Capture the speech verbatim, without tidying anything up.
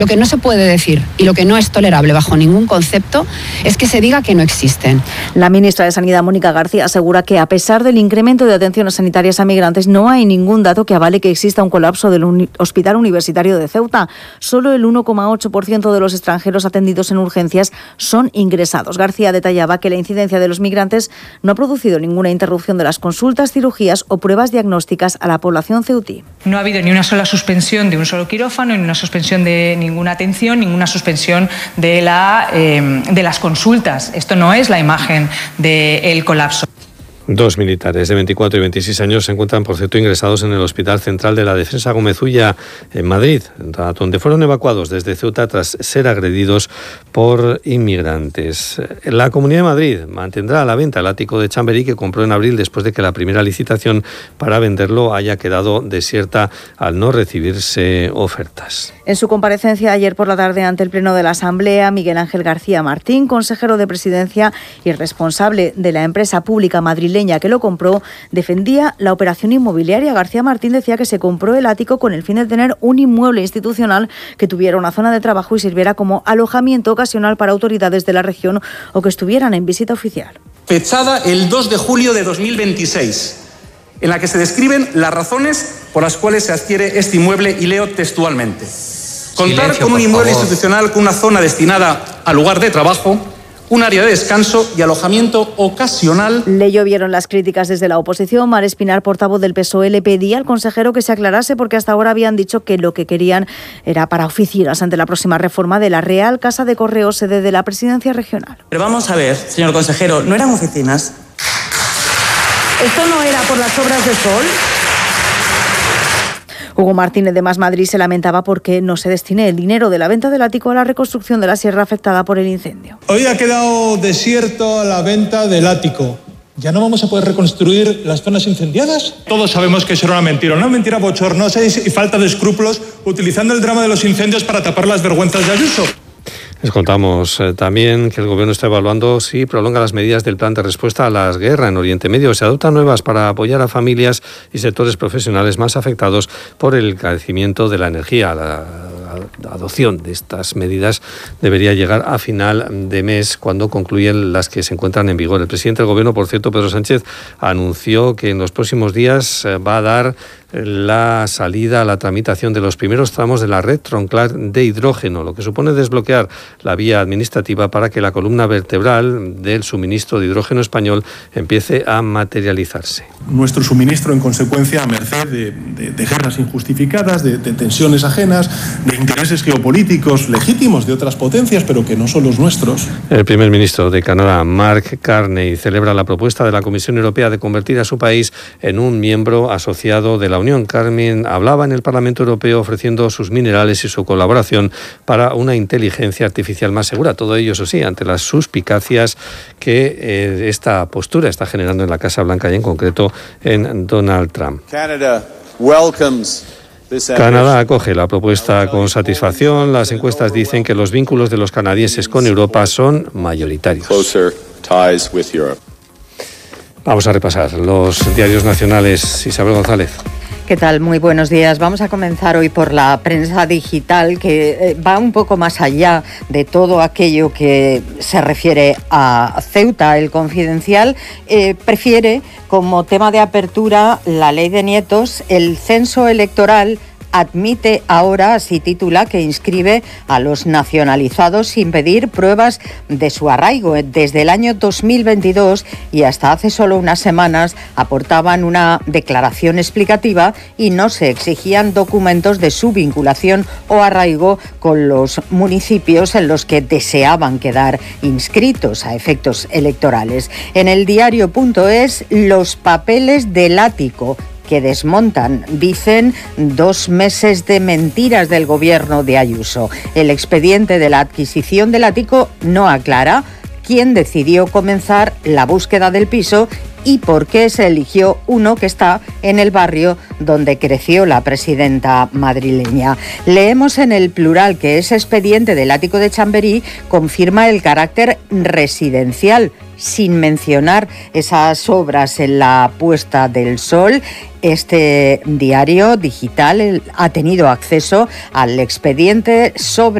Lo que no se puede decir y lo que no es tolerable bajo ningún concepto es que se diga que no existen. La ministra de Sanidad, Mónica García, asegura que a pesar del incremento de atenciones sanitarias a migrantes, no hay ningún dato que avale que exista un colapso del uni- Hospital Universitario de Ceuta. Solo el uno coma ocho por ciento de los extranjeros atendidos en urgencias son ingresados. García detallaba que la incidencia de los migrantes no ha producido ninguna interrupción de las consultas, cirugías o pruebas diagnósticas a la población ceutí. No ha habido ni una sola suspensión de un solo quirófano, ni una suspensión de ninguna atención, ninguna suspensión de, la, eh, de las consultas. Esto no es la imagen del colapso. Dos militares de veinticuatro y veintiséis años se encuentran, por cierto, ingresados en el Hospital Central de la Defensa Gómez Ulla, en Madrid, donde fueron evacuados desde Ceuta tras ser agredidos por inmigrantes. La Comunidad de Madrid mantendrá a la venta el ático de Chamberí que compró en abril después de que la primera licitación para venderlo haya quedado desierta al no recibirse ofertas. En su comparecencia ayer por la tarde ante el Pleno de la Asamblea, Miguel Ángel García Martín, consejero de Presidencia y responsable de la empresa pública madrileña que lo compró, defendía la operación inmobiliaria. García Martín decía que se compró el ático con el fin de tener un inmueble institucional que tuviera una zona de trabajo y sirviera como alojamiento ocasional para autoridades de la región o que estuvieran en visita oficial. Fechada el dos de julio de dos mil veintiséis, en la que se describen las razones por las cuales se adquiere este inmueble y leo textualmente. Contar Silencio, con un inmueble favor. institucional con una zona destinada al lugar de trabajo, un área de descanso y alojamiento ocasional. Le llovieron las críticas desde la oposición. Mar Espinar, portavoz del P S O E, le pedía al consejero que se aclarase porque hasta ahora habían dicho que lo que querían era para oficinas ante la próxima reforma de la Real Casa de Correos, sede de la Presidencia Regional. Pero vamos a ver, señor consejero, ¿no eran oficinas? ¿Esto no era por las obras de Sol? Hugo Martínez de Más Madrid se lamentaba porque no se destine el dinero de la venta del ático a la reconstrucción de la sierra afectada por el incendio. Hoy ha quedado desierto la venta del ático. ¿Ya no vamos a poder reconstruir las zonas incendiadas? Todos sabemos que eso era una mentira, una mentira bochornosa y falta de escrúpulos, utilizando el drama de los incendios para tapar las vergüenzas de Ayuso. Les contamos eh, también que el Gobierno está evaluando si prolonga las medidas del plan de respuesta a la guerra en Oriente Medio. Se adoptan nuevas para apoyar a familias y sectores profesionales más afectados por el encarecimiento de la energía. La, la adopción de estas medidas debería llegar a final de mes, cuando concluyen las que se encuentran en vigor. El presidente del Gobierno, por cierto, Pedro Sánchez, anunció que en los próximos días eh, va a dar la salida a la tramitación de los primeros tramos de la red troncal de hidrógeno, lo que supone desbloquear la vía administrativa para que la columna vertebral del suministro de hidrógeno español empiece a materializarse. Nuestro suministro, en consecuencia, a merced de, de, de guerras injustificadas, de, de tensiones ajenas, de intereses geopolíticos legítimos de otras potencias, pero que no son los nuestros. El primer ministro de Canadá, Mark Carney, celebra la propuesta de la Comisión Europea de convertir a su país en un miembro asociado de la Unión. Carmen hablaba en el Parlamento Europeo ofreciendo sus minerales y su colaboración para una inteligencia artificial más segura. Todo ello, eso sí, ante las suspicacias que eh, esta postura está generando en la Casa Blanca y en concreto en Donald Trump. Canada welcomes Canadá acoge la propuesta con satisfacción. Las encuestas dicen que los vínculos de los canadienses con Europa son mayoritarios. Vamos a repasar los diarios nacionales. Isabel González. ¿Qué tal? Muy buenos días. Vamos a comenzar hoy por la prensa digital, que va un poco más allá de todo aquello que se refiere a Ceuta. El Confidencial eh, prefiere como tema de apertura la ley de nietos. El censo electoral admite ahora, así titula, que inscribe a los nacionalizados sin pedir pruebas de su arraigo. Desde el año dos mil veintidós y hasta hace solo unas semanas aportaban una declaración explicativa y no se exigían documentos de su vinculación o arraigo con los municipios en los que deseaban quedar inscritos a efectos electorales. En el diario.es, los papeles del ático que desmontan, dicen, dos meses de mentiras del gobierno de Ayuso. El expediente de la adquisición del ático no aclara quién decidió comenzar la búsqueda del piso y por qué se eligió uno que está en el barrio donde creció la presidenta madrileña. Leemos en El Plural que ese expediente del ático de Chamberí confirma el carácter residencial, sin mencionar esas obras en la puesta del sol. Este diario digital ha tenido acceso al expediente sobre